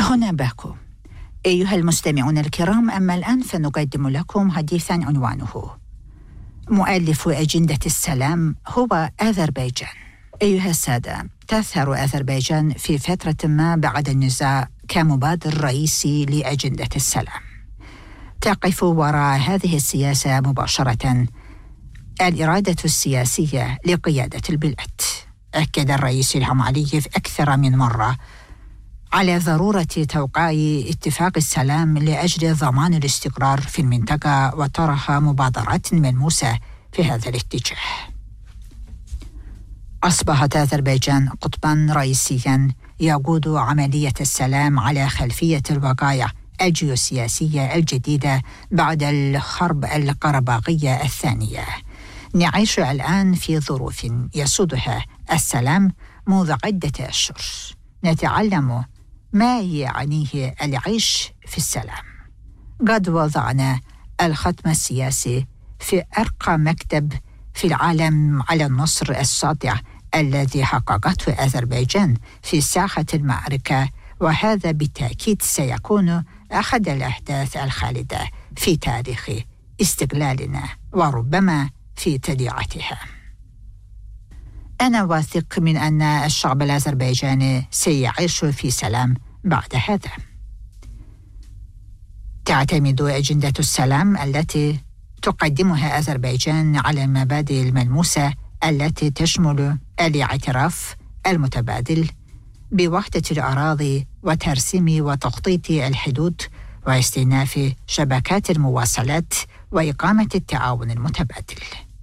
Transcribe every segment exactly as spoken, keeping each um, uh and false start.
هنا باكو. أيها المستمعون الكرام، أما الآن فنقدم لكم حديثاً عنوانه مؤلف أجندة السلام هو أذربيجان. أيها السادة، تظهر أذربيجان في فترة ما بعد النزاع كمبادر رئيسي لأجندة السلام. تقف وراء هذه السياسة مباشرة الإرادة السياسية لقيادة البلاد. أكد الرئيس إلهام علييف أكثر من مرة على ضرورة توقيع اتفاق السلام لأجل ضمان الاستقرار في المنطقة، وطرح مبادرات ملموسة في هذا الاتجاه. أصبحت أذربيجان قطباً رئيسياً يقود عملية السلام على خلفية الوقائع الجيوسياسية الجديدة بعد الحرب القرباغية الثانية. نعيش الآن في ظروف يسودها السلام منذ عدة أشهر. نتعلم ما يعنيه العيش في السلام. قد وضعنا الختم السياسي في أرقى مكتب في العالم على النصر الساطع الذي حققته أذربيجان في ساحة المعركة، وهذا بالتأكيد سيكون أحد الأحداث الخالدة في تاريخ استقلالنا وربما في تضييعتها. أنا واثق من أن الشعب الأذربيجاني سيعيش في سلام بعد هذا. تعتمد أجندة السلام التي تقدمها أذربيجان على المبادئ الملموسة التي تشمل الاعتراف المتبادل بوحدة الأراضي وترسيم وتخطيط الحدود واستئناف شبكات المواصلات وإقامة التعاون المتبادل.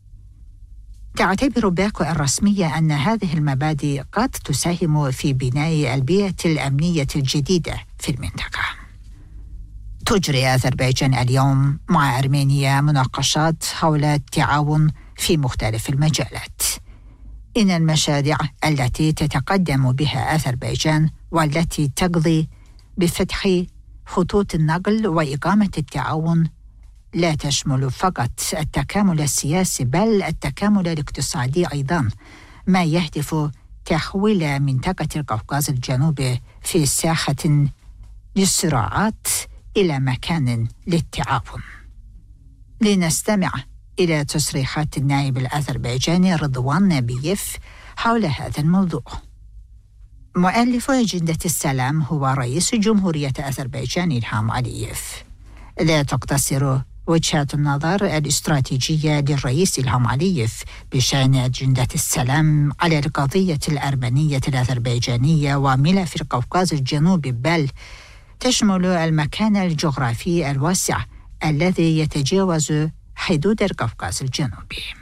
تعتبر باكو الرسمية أن هذه المبادئ قد تساهم في بناء البيئة الأمنية الجديدة في المنطقة. تجري أذربيجان اليوم مع أرمينيا مناقشات حول التعاون في مختلف المجالات. إن المشاريع التي تتقدم بها أذربيجان والتي تقضي بفتح خطوط النقل وإقامة التعاون لا تشمل فقط التكامل السياسي بل التكامل الاقتصادي أيضاً، ما يهدف تحويل منطقة القوقاز الجنوبي في ساحة للصراعات إلى مكان للتعاون. لنستمع إلى تصريحات النائب الأذربيجاني رضوان نبييف حول هذا الموضوع. مؤلف أجندة السلام هو رئيس جمهورية أذربيجان إلهام علييف. لا تقتصر وجهات النظر الاستراتيجية للرئيس إلهام علييف بشأن أجندة السلام على القضية الأرمنية الأذربيجانية وملف القوقاز الجنوبي، بل تشمل المكان الجغرافي الواسع الذي يتجاوز حدود القوقاز الجنوبي.